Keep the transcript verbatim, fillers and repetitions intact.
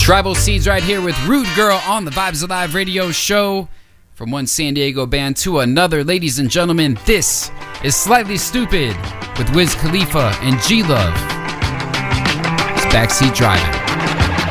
Tribal Seeds right here with Rude Girl on the Vibes Alive radio show. From one San Diego band to another, ladies and gentlemen, this is Slightly Stupid with Wiz Khalifa and G-Love. It's Backseat Driving.